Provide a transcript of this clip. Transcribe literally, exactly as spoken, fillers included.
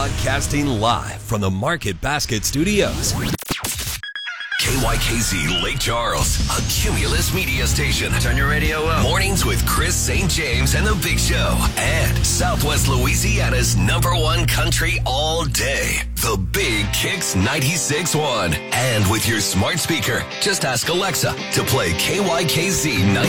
Broadcasting live from the Market Basket Studios. K Y K Z Lake Charles, a Cumulus media station. Turn your radio up. Mornings with Chris Saint James and The Big Show. And Southwest Louisiana's number one country all day. The Big Kicks ninety-six point one. And with your smart speaker, just ask Alexa to play K Y K Z ninety-six point one.